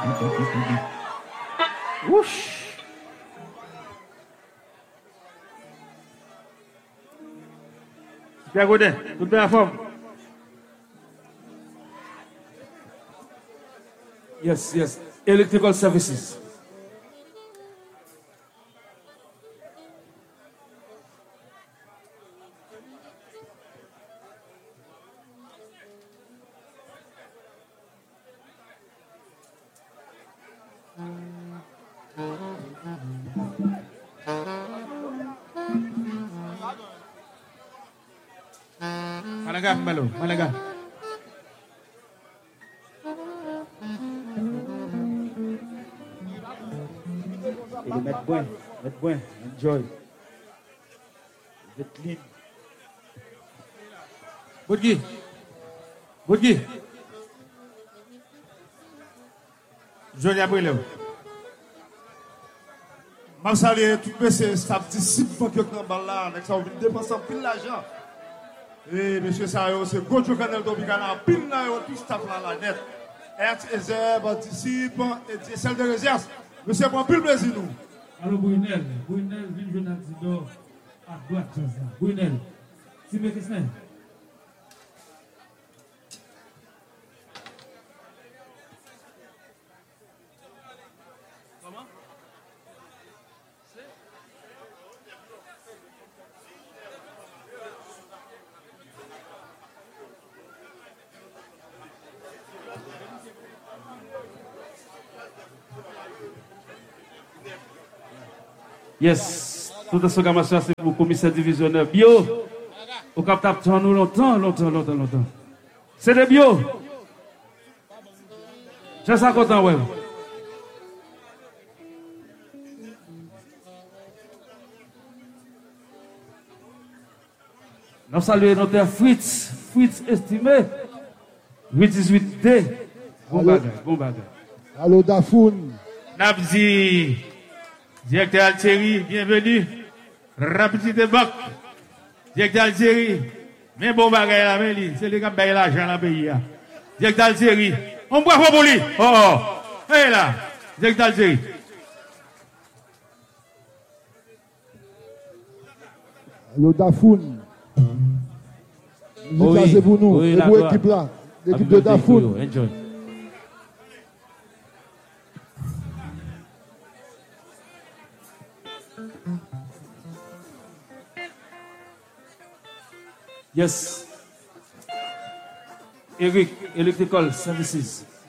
Whoosh. Bien Godin, tout bien à forme. Yes, yes. Electrical services. Malaga, Malo, Malaga. Mettre bon, enjoy. Get clean. Boudgui. Johnny Abrilo. Je salue tous mes staff disciples qui sont dans là, avec ça, on vient dépenser pile l'argent. Et monsieur Sayo, c'est Gojo Canel Dobicana, pile là, tout staff là, la net. RTZ, participe, et celle de réserve. Monsieur, bon, pile plaisir nous. Alors, Brunel, ville journal d'or à droite, Brunel, tu me fais ça? Comment? Yes. Toute cette programmation, c'est pour le commissaire divisionnaire. Bio. Au cap t'attend nous longtemps. C'est de bio. J'ai ça content, ouais. Nous saluons notre Fritz estimé. 818D. Bon bagage. Allô, Dafoun. Nabzi. Directeur Algérie, bienvenue. Rapidité Banque. Directeur Algérie. Mais bon bagage là, mais c'est les gars qui payent l'argent dans le pays. Directeur Algérie. On bravo pour lui. Oh. Hey là. Directeur Algérie. Allô, Dafoun. Vous êtes pour nous. Et pour l'équipe là. L'équipe de Dafoun. Enjoy. Yes. Eric, Electrical Services.